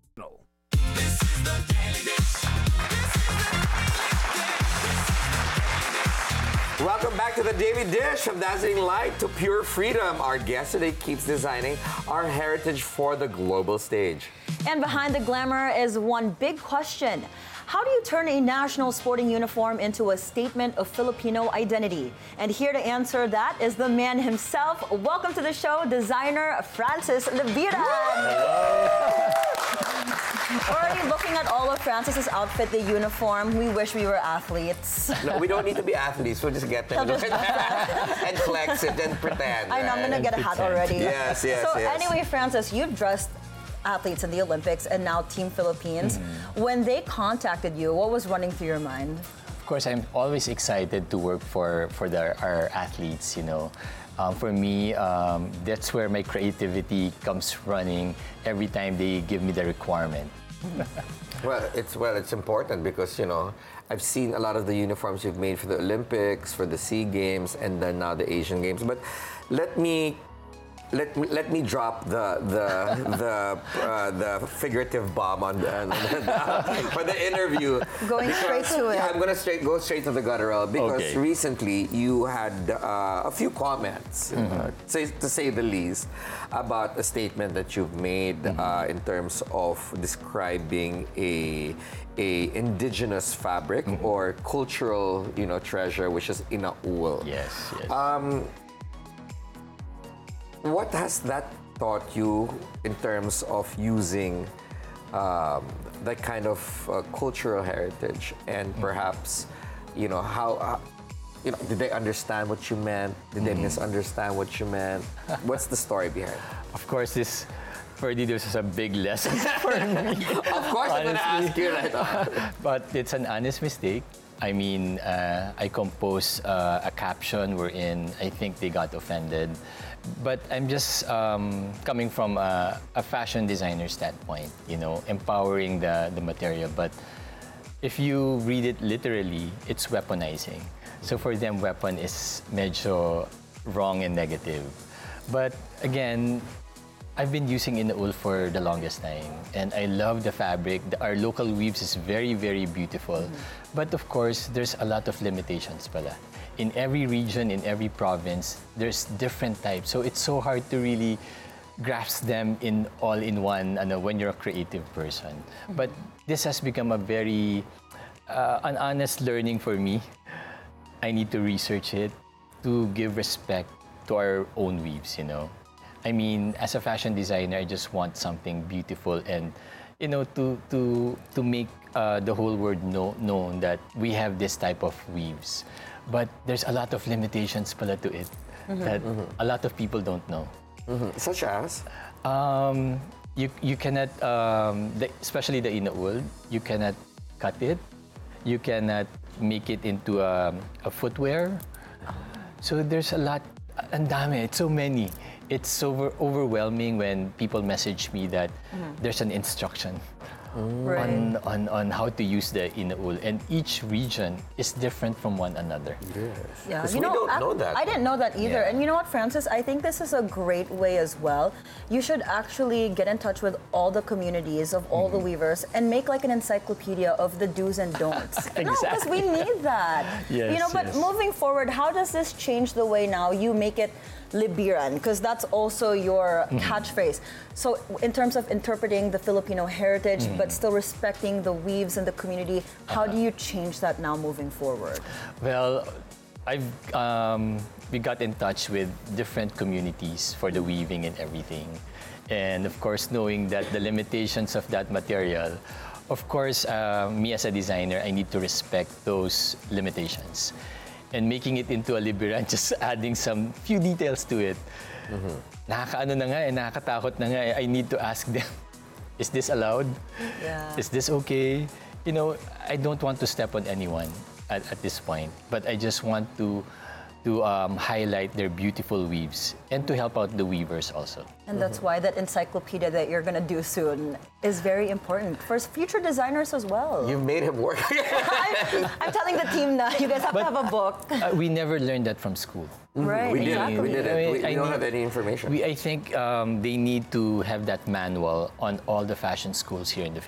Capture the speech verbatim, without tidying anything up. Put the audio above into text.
Welcome back to the Daily Dish, from dazzling light to pure freedom. Our guest today keeps designing our heritage for the global stage. And behind the glamour is one big question. How do you turn a national sporting uniform into a statement of Filipino identity? And here to answer that is the man himself. Welcome to the show, designer Francis Leviran. Already looking at all of Francis's outfit, the uniform, we wish we were athletes. No, we don't need to be athletes. We'll just get them and flex it and pretend. I know, I'm gonna get a hat already. Yes, yes, So yes. anyway, Francis, you've dressed athletes in the Olympics and now Team Philippines. Mm-hmm. When they contacted you, what was running through your mind? Of course, I'm always excited to work for, for the, our athletes, you know. Um, for me, um, that's where my creativity comes running every time they give me the requirement. Well, it's well, it's important because, you know, I've seen a lot of the uniforms you've made for the Olympics, for the SEA Games, and then now the Asian Games. But let me let me let me drop the the the uh, the figurative bomb on the, the for the interview. Going because, straight to it. Yeah, I'm gonna straight go straight to the guttural because Okay. recently you had uh, a few comments, mm-hmm. uh, say, to say the least, about a statement that you've made mm-hmm. uh, in terms of describing a a indigenous fabric mm-hmm. or cultural, you know, treasure, which is inaul. Yes, yes. Um, what has that taught you in terms of using um, that kind of uh, cultural heritage, and perhaps, you know, how, uh, you know, did they understand what you meant? Did they misunderstand what you meant? What's the story behind it? Of course, this, Ferdy, this is a big lesson for me. Of course, I'm going to ask you right now. But it's an honest mistake. I mean, uh, I composed uh, a caption wherein I think they got offended. But I'm just um, coming from a, a fashion designer standpoint, you know, empowering the, the material. But if you read it literally, it's weaponizing. So for them, weapon is medyo wrong and negative. But again, I've been using inaul for the longest time, and I love the fabric. The, our local weaves is very, very beautiful. Mm-hmm. But of course, there's a lot of limitations pala. In every region, in every province, there's different types. So it's so hard to really grasp them in all in one ano, when you're a creative person. Mm-hmm. But this has become a very uh, an honest learning for me. I need to research it to give respect to our own weaves, you know. I mean, as a fashion designer, I just want something beautiful and, you know, to to to make uh, the whole world know known that we have this type of weaves. But there's a lot of limitations pala to it mm-hmm. that mm-hmm. a lot of people don't know. Mm-hmm. Such as? Um, you you cannot, um, the, especially the inaul, you cannot cut it. You cannot make it into a, a footwear. So there's a lot, ang dami, it's so many. It's over, overwhelming when people message me that mm-hmm. there's an instruction mm. right. on, on, on how to use the inaul. And each region is different from one another. Yes. Yeah, you we know, don't I, know that. I didn't know that either. Yeah. And you know what, Francis? I think this is a great way as well. You should actually get in touch with all the communities of all mm. the weavers and make like an encyclopedia of the do's and don'ts. Exactly. No, because we need that. Yes, you know, but yes. moving forward, how does this change the way now you make it Leviran, because that's also your mm. catchphrase. So in terms of interpreting the Filipino heritage, mm. but still respecting the weaves and the community, how uh-huh. do you change that now moving forward? Well, I've um, we got in touch with different communities for the weaving and everything. And of course, knowing that the limitations of that material, of course, uh, me as a designer, I need to respect those limitations. And making it into a Leviran, just adding some few details to it. Mm-hmm. Nakakaano na nga eh, nakakatakot na nga eh. I need to ask them, is this allowed? Yeah. Is this okay? You know, I don't want to step on anyone at, at this point, but I just want to to um, highlight their beautiful weaves and to help out the weavers also. And that's why that encyclopedia that you're gonna do soon is very important for future designers as well. You've made him work. I'm, I'm telling the team now, you guys have But- to have a book. Uh, we never learned that from school. Right, we did. exactly. We did it. I mean, We, we I don't need- have any information. We, I think um, they need to have that manual on all the fashion schools here in the Philippines.